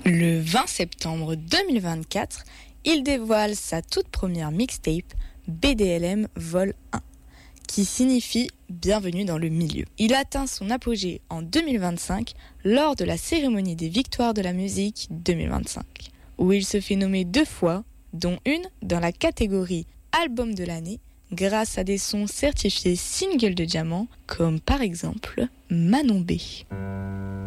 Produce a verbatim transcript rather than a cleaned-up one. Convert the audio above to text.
Le vingt septembre deux mille vingt-quatre, il dévoile sa toute première mixtape B D L M Vol un, qui signifie Bienvenue dans le milieu. Il atteint son apogée en deux mille vingt-cinq lors de la cérémonie des victoires de la musique deux mille vingt-cinq, où il se fait nommer deux fois, dont une dans la catégorie Album de l'année, grâce à des sons certifiés single de diamant, comme par exemple Manon B.